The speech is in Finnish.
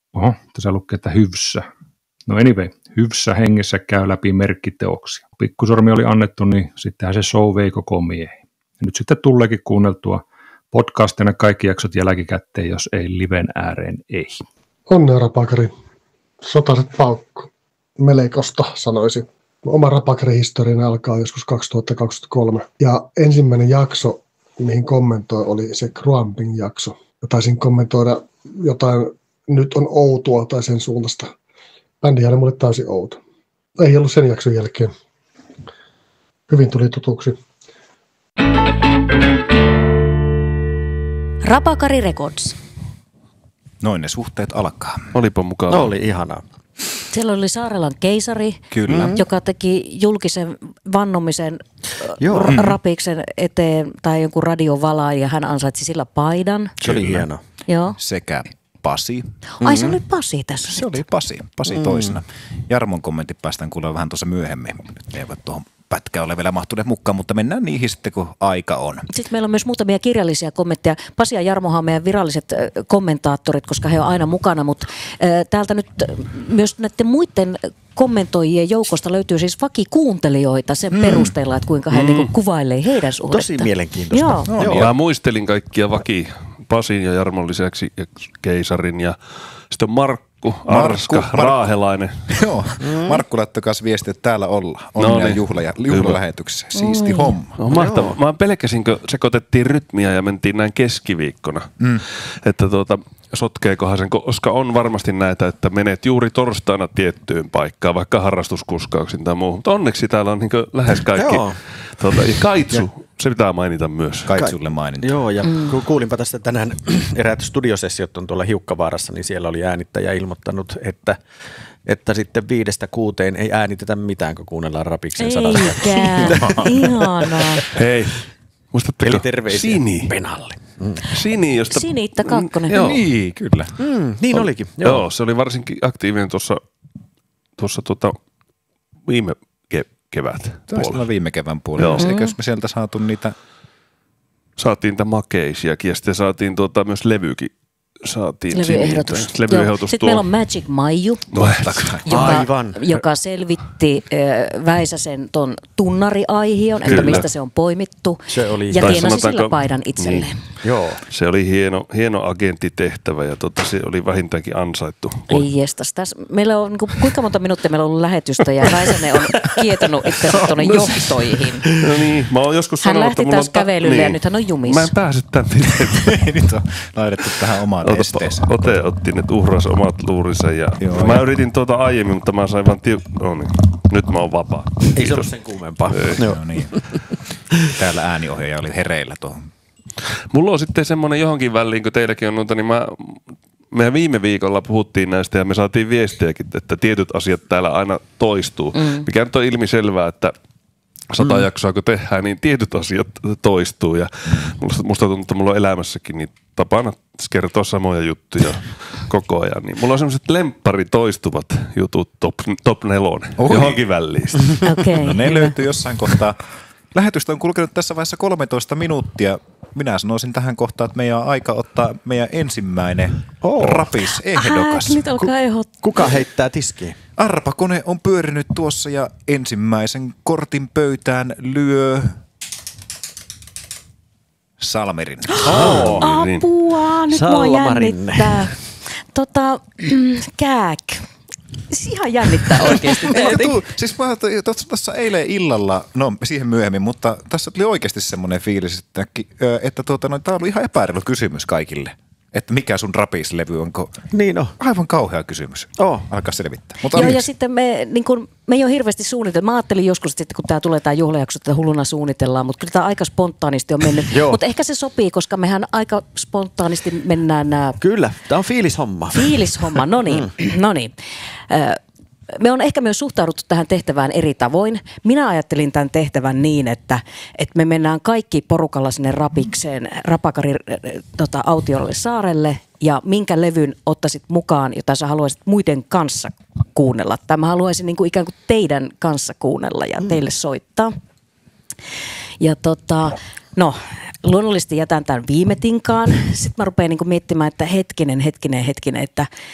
Oho, tässä lukee, että Hyvssä. No anyway, Hyvssä hengessä käy läpi merkkiteoksia. Pikkusormi oli annettu, niin sittenhän se show vei koko miehen. Ja nyt sitten tuleekin kuunneltua podcastina kaikki jaksot jälkikäteen, jos ei liven ääreen ei. Onnea Rapakari. Sotaset paukku. Melekosta sanoisin. Oma Rapakari-historiani alkaa joskus 2023. Ja ensimmäinen jakso, mihin kommentoin, oli se Gruamping jakso. Ja taisin kommentoida jotain, nyt on outoa tai sen suuntaista. Bändihän oli mulle täysin outo. Ei ollut sen jakson jälkeen. Hyvin tuli tutuksi. Rapakari Records. Noin ne suhteet alkaa. Olipa mukava. No, oli ihanaa. Siellä oli Saarelan keisari, Kyllä. joka teki julkisen vannomisen Rapiksen eteen tai jonkun radiovalaan ja hän ansaitsi sillä paidan. Se oli hieno. Joo. Sekä Pasi. Ai se oli Pasi tässä. Se oli Pasi toisena. Jarmon kommentit päästään kuulemaan vähän tuossa myöhemmin. Nyt ne eivät tuohon pätkään ole vielä mahtuneet mukaan, mutta mennään niihin sitten, kun aika on. Sitten meillä on myös muutamia kirjallisia kommentteja. Pasi ja Jarmohan on meidän viralliset kommentaattorit, koska he on aina mukana, mutta täältä nyt myös näiden muiden kommentoijien joukosta löytyy siis vakikuuntelijoita sen perusteella, että kuinka he niinku kuvailee heidän suhdetta. Tosi mielenkiintoista. Joo. Mä muistelin kaikkia Pasin ja Jarmon lisäksi ja Keisarin ja sitten Markku Arska, Raahelainen. Joo, Markku laittoi kanssa viesti, että täällä ollaan. Onnea juhlalähetyksessä. Siisti homma. No, mahtavaa. Mä pelkäsin, kun sekoitettiin rytmiä ja mentiin näin keskiviikkona. Että sotkeekohan sen, koska on varmasti näitä, että menet juuri torstaina tiettyyn paikkaan, vaikka harrastuskuskauksin tai muuhun. Mutta onneksi täällä on niin lähes kaikki. Ja Kaitsu, se pitää mainita myös. Kaitsulle mainita. Joo, ja kun kuulinpa tästä tänään eräät studiosessiot on tuolla Hiukkavaarassa, niin siellä oli äänittäjä ilmoittanut, että sitten 5-6 ei äänitetä mitään, kun kuunnellaan Rapiksen sadasta. Eikä, ihanaa. Hei, muistatteko? Eli terveisiä Sini. Penalle. Sini, josta... Sinitta Kakkonen. Joo. Niin, kyllä. Niin olikin. Joo, se oli varsinkin aktiivinen tuossa viime kevät puolella. Viime kevään puolella. Eikös me sieltä saatu niitä... Saatiin niitä makeisiakin ja sitten saatiin myös levykin. Levyehdotus. Sitten meillä on Magic Maiju, joka selvitti Väisäsen ton tunnariaihion, että mistä se on poimittu. Se oli, ja tienasi sillä paidan itselleen. Niin. Joo. Se oli hieno agenttitehtävä ja se oli vähintäänkin ansaittu. Ei jestas. Meillä on, kuinka monta minuuttia meillä on ollut lähetystä ja Väisänen on kietonut itsensä tuonne johtoihin. No niin, mä oon joskus hän sanonut, lähti että taas kävelylle ja nyt hän on jumissa. Mä en pääse tänne. Nyt on laitettu tähän omaan esteeseen. Ote otti, että uhras omat luurinsa ja mä yritin aiemmin, mutta mä sain vaan nyt mä oon vapaa. Ei se ollut sen kuumempaa. No niin. Täällä ääniohjaaja oli hereillä tuohon. Mulla on sitten semmoinen johonkin väliin, kun teilläkin on noita, niin mehän viime viikolla puhuttiin näistä ja me saatiin viestiäkin, että tietyt asiat täällä aina toistuu. Mikä nyt on ilmiselvää, että 100 jaksoa kun tehdään, niin tietyt asiat toistuu ja musta tuntuu, että mulla on elämässäkin niin tapana kertoa samoja juttuja koko ajan. Niin mulla on semmoiset lemppari toistuvat jutut top 4 johonkin väliin. Okay, no ne löytyy jossain kohtaa. Lähetystä on kulkenut tässä vaiheessa 13 minuuttia. Minä sanoisin tähän kohtaan, että meidän on aika ottaa meidän ensimmäinen Rapis-ehdokas. Nyt alkaa ehdottaa. Kuka heittää tiskiin? Arpakone on pyörinyt tuossa ja ensimmäisen kortin pöytään lyö Salmerin. Apua, nyt mua jännittää. Kääk. Ihan jännittää oikeasti. Siis mä tuossa eilen illalla, no siihen myöhemmin, mutta tässä tuli oikeasti semmoinen fiilis, että tämä on ollut ihan epäreilu kysymys kaikille. Että mikä sun Rapis-levy onko? Niin on. Aivan kauhea kysymys. Alkaa selvittää. Mutta joo, ja sitten me ei ole hirveästi suunniteltu. Mä ajattelin joskus, että kun tää tulee tää juhlajakso, että hulluna suunnitellaan, mutta kyllä tää aika spontaanisti on mennyt. Mutta ehkä se sopii, koska mehän aika spontaanisti mennään nämä... Kyllä, tää on fiilishomma. Fiilishomma, no niin. Me on ehkä myös suhtauduttu tähän tehtävään eri tavoin. Minä ajattelin tämän tehtävän niin, että me mennään kaikki porukalla sinne Rapikseen, Rapakari autiolle saarelle ja minkä levyn ottaisit mukaan, jota sä haluaisit muiden kanssa kuunnella. Tai mä haluaisin niin kuin ikään kuin teidän kanssa kuunnella ja teille soittaa. Ja luonnollisesti jätän tämän viime tinkaan. Sitten mä rupean niin miettimään, että hetkinen, että